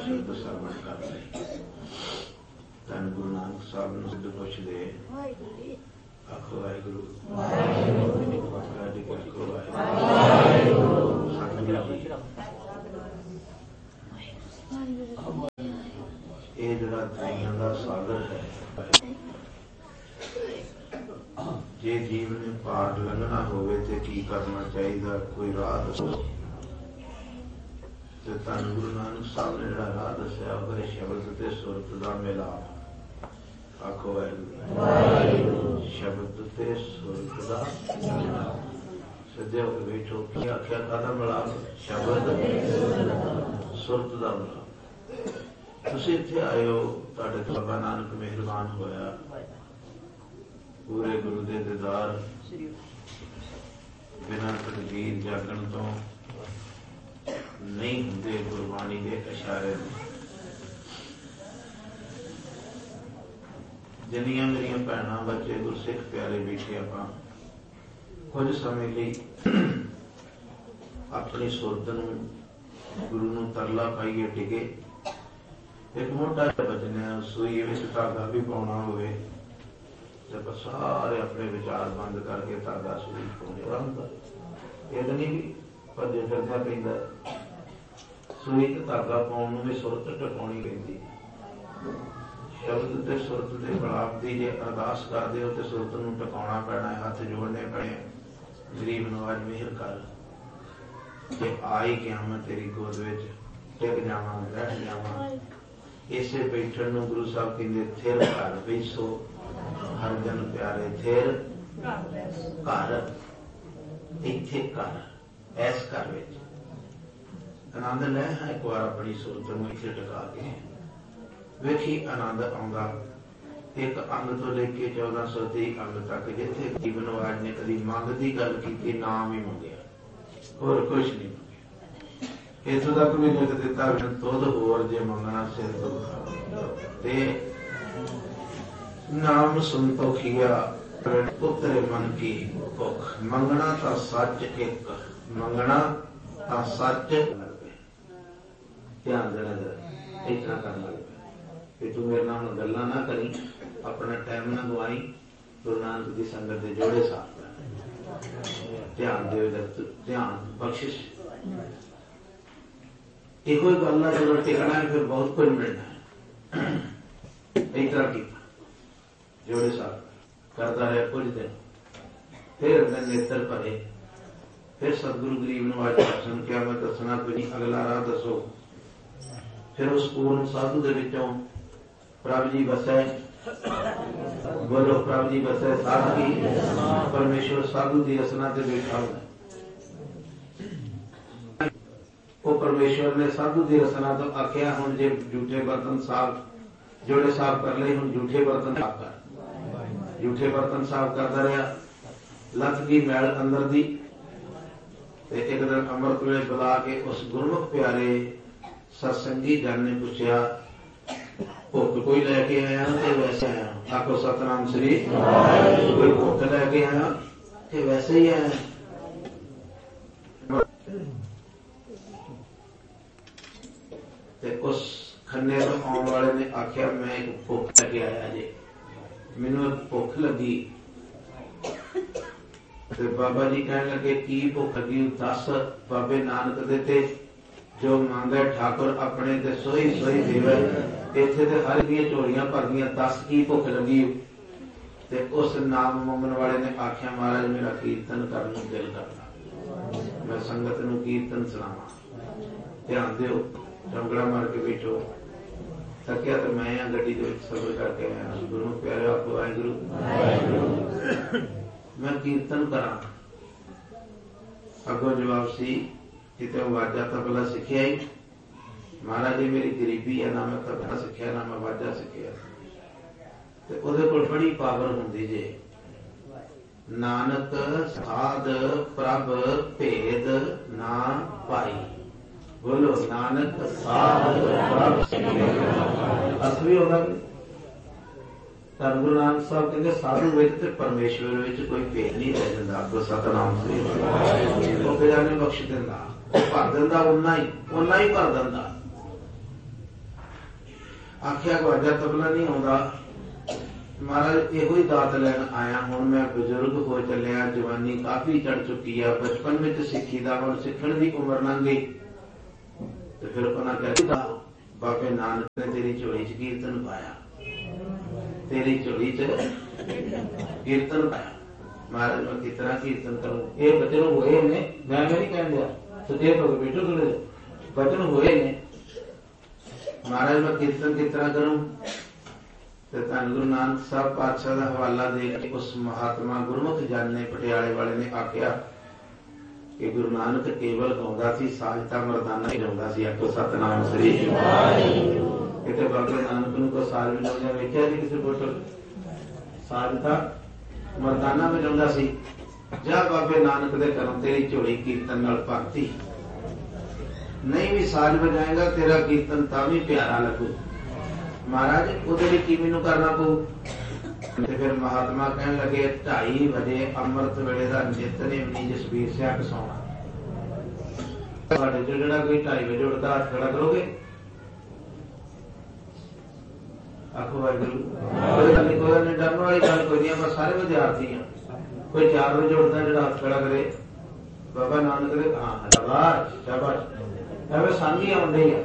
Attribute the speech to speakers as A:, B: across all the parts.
A: शब्द सरवण कर ले। धन गुरु नानक साहब नूं सिद्ध पुछदे आखो वाहिगुरू ये जिहड़ा दुनिया का सागर है, जे जीव ने पार लंघना होवे ते की करना चाहिए, कोई राह दसो। ते धन गुरु नानक साहब ने जिहड़ा राह दस्या वो है शब्द ते सुरत दा मिलाप। आखो वाहिगुरू शब्द ते सुरत दा मिलाप। सज्जे होके बैठो, की आख्या काहदा मिलाप? शब्द सुरत दा मिलाप। तुसीं इत्थे आए हो, तुहाडे ते बाबा नानक मेहरबान होया, पूरे गुरु दे दीदार बिना तकदीर जागण तो नहीं होंदे, गुरबाणी के इशारे जिन्नियां मेरिया भैणां बच्चे गुरसिख प्यारे बैठे आपां कुछ समय लई अपनी सुरत नूं गुरु नूं तरला पाइए टिके। एक मोटा बचने सूई विच धागा भी पाउणा होवे जब सारे अपने विचार बंद करके धागा सूई पाउणे रंदा ये नहीं भी भजे फिरदा पैंदा। सूई ते धागा पाउण नूं भी सुरत टकाउणी पैंदी। शब्द ते सुरत दे मिलाप दी जे अरदास करदे हो ते सुरत नूं टकाउणा पैणा है, हथ जोड़ने पैणे। गरीब नवाज मेहर कर जे आई गया मैं तेरी गोद विच टिक जावां बैठ जावां। इसे बैठण नूं गुरु साहब कहंदे थिर घर बैसो हर जन प्यारे थिर घर। इत्थे घर ऐस घर विच आनंद लै है। एक बार अपनी सुरत नूं इत्थे टका के वेखी आनंद आउंदा। एक अंग तो लेके 1430 अंग तक जिथे गरीब नवाज ने कदी मंग की गल की नाम ही मंगया, होर कुछ नहीं मंगया। इथों तक भी लिख दिता तुद होर जे मंगना सिर तो ते नाम सुन तो खिया उतरे मन की भुख। मंगना ता सच एक, मंगना ता सच। ध्यान देना जरा, इतना करना लगे कि तू मेरे नाम गल्लां ना करी, अपना टाइम ना गवाई। गुरु नानक की संगत के जोड़े साफ कर ध्यान दे, ध्यान बख्शिश एक कोई गल ना जो टिकना है फिर बहुत कुछ मिलना है। एक तरह की जोड़े साफ करता रहे कुछ दिन, फिर अपने नेत्र भरे। फिर सतगुरु गरीब नवाज दर्शन किया, मैं दसना कोई नहीं, अगला राह दसो। फिर उस पूर्ण साधु के विचों प्रभ जी बसै, बोलो प्रभ जी बसै साधु की। परमेश्वर साधु की रसना से बैठा हुआ। वो परमेश्वर ने साधु की रसना तो आख्या हुण जे झूठे बर्तन साफ जोड़े साफ कर ले, हुण झूठे बर्तन साफ कर। झूठे बर्तन साफ करता रहा, लथ की मैल अंदर दी। एक दिन अमृत वेले बुला के उस गुरमुख प्यारे सत्संगी जन ने पूछा, भुख कोई लैके आया ते वैसे आया? आखो सतनाम श्री। कोई भुख लैके आया ते वैसे ही आया? ते उस खन्ने तो आने वाले ने आख्या मैं एक भुख लैके आया जे, मैनू भुख लगी। ते बाबा जी कहने लगे की भुख लगी? दस। बाबे नानक देते जो मांगे ठाकुर अपने ते सोई सोई देवे। इत्थे ते हर दी झोलियां भरदियां, 10 की भुख लगी। ते उस नाम मंगण वाले ने आख्या महाराज मेरा कीर्तन करने नूं दिल करदा, मैं संगत नूं कीर्तन सुनावां। ध्यान दिओ, चौंकड़ा मार के बैठो। थकिया तो मैं गड्डी दे विच सफर करके आया। गुरु प्यारे आपको वाहिगुरू मैं कीर्तन करा। अगो जवाब सी किते वाजा तबला सिखिया ही महाराज जी मेरी गरीबी है, ना मैं तबला सिखिया ना मैं वाजा सिखिया। ते उहदे कोल बड़ी पावर हुंदी जे। नानक साध प्रभ भेद ना पाई। बोलो नानक साध प्रभ अर्थ भी होगा। धन गुरु नानक साहब कहते साधु विच ते परमेश्वर विच कोई भेद नहीं रह जाता। आपको सतनाम श्री बख्श दिंदा, भर दिंदा, उन्ना ही भर दिंदा। आख्या वाजा तबला नहीं आउंदा, महाराज इहो ही दात लैन आया, हुण मैं बजुर्ग हो चलिया, जवानी काफी चढ़ चुकी है, बचपन में सिक्खी दा हुण सिखण दी उम्र लंघ गई। तो फिर उन्हां कहा बाबे नानक ने तेरी झोली च कीर्तन पाया, तेरी झोली च कीर्तन पाया। महाराज मैं कितना कीर्तन करूं, ये बचन हुए ने, मैं नहीं कह दिया सचेत हो बेटो, थोड़े बचन हुए ने। महाराज मैं कीर्तन कितना करूं, तो धन गुरु नानक साहब पातशाह का हवाला दे के उस महात्मा गुरमुख जन ने पटियाले वाले ने आख्या कि गुरु नानक केवल गाउंदा सी, साजता मरदाना ही गाउंदा सी। आखो सतनाम श्री किते बाबे नानक नूं को साज वजाउंदा वेखिया जी किसी फोटो, साजता मरदाना वजाउंदा सी। जा बाबे नानक दे घरों तेरी झोली कीर्तन नाल भरती, नहीं भी साज बजाएगा तेरा कीर्तन तां भी प्यारा लगू। महाराज उहदे लई की मैनूं करना पऊ। ते फिर महात्मा कहन लगे 2:30 बजे अमृत वेले दा नितनेम नहीं जसबीर सिंह कसाउणा। तुहाडे जिहड़ा कोई 2:30 बजे उठदा हत्थ खड़ा करोगे, आखो वाहिगुरू। कोई नहीं डरन वाली गल कोई नहीं, ਆਪਾਂ सारे विद्यार्थी हां। कोई 4 बजे उठदा जिहड़ा हत्थ खड़ा करे बाबा नानक दे, हां शाबाश शाबाश, ਐਵੇਂ ਸਾਂਝੀ ਆਉਂਦੇ ਆ।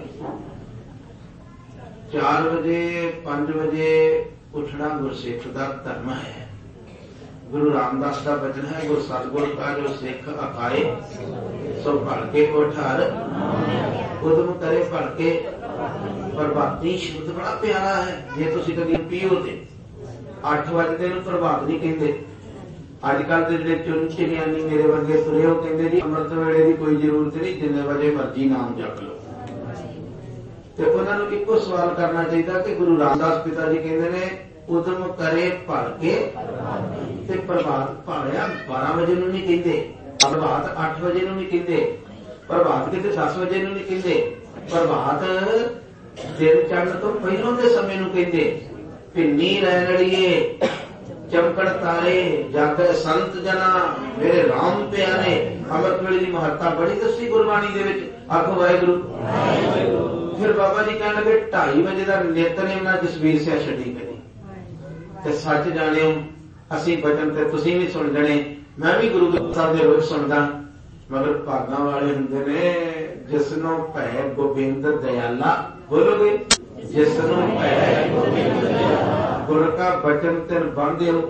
A: 4 ਵਜੇ 5 ਵਜੇ ਉੱਠਣਾ ਗੁਰਸਿੱਖ ਦਾ ਧਰਮ ਹੈ। ਗੁਰੂ ਰਾਮਦਾਸ ਦਾ ਬਚਨ ਹੈ, ਗੁਰ ਸਤਿਗੁਰ ਕਾ ਜੋ ਸਿੱਖ ਅਕਾਏ ਸੋ ਭੜ ਕੇ ਉਠਾਰ, ਉਦਮ ਕਰੇ ਭੜ ਕੇ ਪ੍ਰਭਾਤੀ। ਸ਼ਬਦ ਬੜਾ ਪਿਆਰਾ ਹੈ, ਜੇ ਤੁਸੀਂ ਕਦੀ ਪੀਓ ਤੇ 8 ਵਜੇ ਨੂੰ ਪ੍ਰਭਾਤ ਨਹੀਂ ਕਹਿੰਦੇ। अजकल के जिहड़े चुन चिड़ियानी मेरे वर्गे तुरे हो कहते जी अमृत वेले की कोई जरूरत नहीं, जिन्ने बजे मर्जी नाम जप लो। तो उन्होंने इको सवाल करना चाहिए कि गुरु रामदास पिता जी कहते ने उदम करे भड़ के ते प्रभात भाया 12 बजे नहीं कहते, प्रभात 8 बजे नहीं कहते, प्रभात किते 10 बजे नहीं कहते, प्रभात दिन चढ़न तो पहलों के समय कहते। भिन्नी रैनड़िए चमकड़ तारे जागे संत जना मेरे राम प्यारे। अमृत वेले की महत्ता बड़ी दसी गुरबाणी दे विच, आखो वाहिगुरू। फिर बाबा जी कहने लगे 2:30 बजे का नितनेम ना जसबीर सिंह छड्डी करी। ते सच जाणिओ असीं बचन ते तुसीं भी सुन जणे, मैं भी गुरु ग्रंथ साहिब दे रोज सुनदा, मगर भागां वाले हुंदे ने जिसनों भै गोबिंद दयाला। बोलोगे जिसनों भै गोबिंद दयाला, गुर का बचन तिन बंदे हो।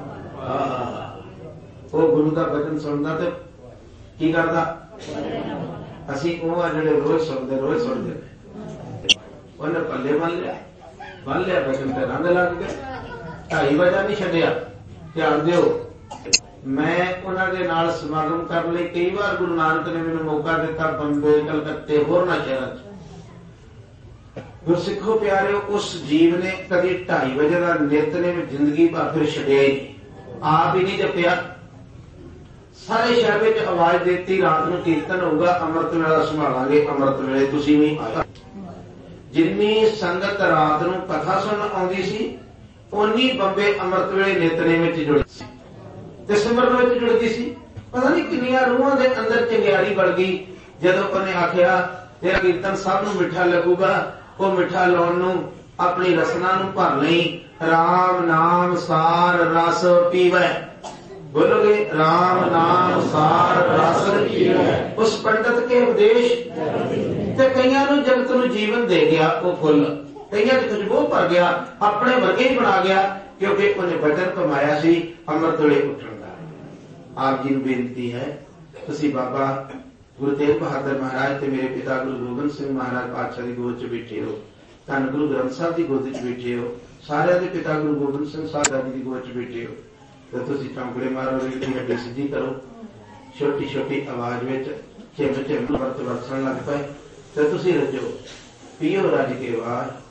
A: वो गुरु का बचन सुनता तो की करता, असी जिहड़े रोज सुनते उन्हें पल्ले बन लिया बचन ते रंग लग गए। 2:30 बजे नहीं छड्डिया। ध्यान दिओ, मैं उन्होंने नाल समागम करने लई कई बार गुरु नानक ने मैनूं मौका दिता, बंबे कलकत्ते होरना शहरां च। गुरसिखो प्यारे, उस जीव ने कभी 2:30 बजे का नितनेम जिंदगी भर फिर छड्डिया ही नहीं, आप ही नहीं जपिया। सारे शहर में आवाज देती रात को कीर्तन होगा, अमृत वेला संभालांगे, अमृत वेले तुसीं भी आया। जिन्नी संगत रात को कथा सुन आउंदी सी, उन्नी बंबे अमृत वेले नितनेम विच जुड़दी सी ते सिमरन विच जुड़दी सी। पता नहीं किन्नियां रूहां दे अंदर चिंगारी बढ़ गई जदों उन्हें आख्या तेरा कीर्तन सब नूं मिठा लगूगा। वो मिठा लाउण नूं अपनी रसना नूं भर लई, राम नाम सार रस पीवै। बोलोगे राम नाम सार रस पीवै। उस पंडित के उपदेश ते कईयां नूं जगत नूं जीवन दे गया, वो फुल कईयां च खुशबू भर गया, अपने वर्गे ही बना गया, क्योंकि उन्हें वचन कमाया सी अमृत वेले उठण दा। आप जी नूं बेनती है, तुसीं बाबा गुरु तेग बहादुर महाराज ते मेरे पिता गुरु गोबिंद सिंह महाराज पातशाह की गोद च बैठे हो, धन गुरु ग्रंथ साहिब की गोद च बैठे हो, सारे दे पिता गुरु गोबिंद सिंह साहिब की गोद च बैठे हो, तो तुसीं चौंकड़े मारो, हड्डी सीधी करो, छोटी छोटी आवाज में झिम झिम वर्त वरसन लग पाए, तो तुसीं रजो, पीओ रज के वार।